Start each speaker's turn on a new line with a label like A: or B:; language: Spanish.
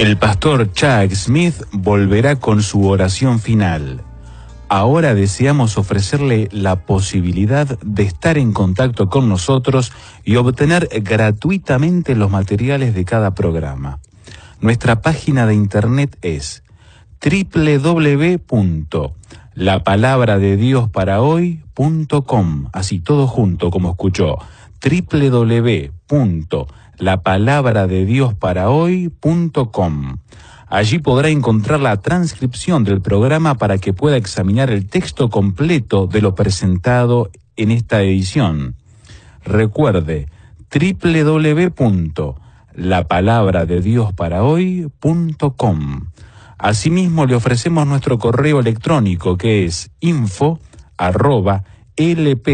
A: El pastor Chuck Smith volverá con su oración final. Ahora deseamos ofrecerle la posibilidad de estar en contacto con nosotros y obtener gratuitamente los materiales de cada programa. Nuestra página de internet es www.lapalabradediosparahoy.com, así todo junto como escuchó, www.lapalabradediosparahoy.com. Allí podrá encontrar la transcripción del programa para que pueda examinar el texto completo de lo presentado en esta edición. Recuerde, www.lapalabradediosparahoy.com. Asimismo, le ofrecemos nuestro correo electrónico que es info@lp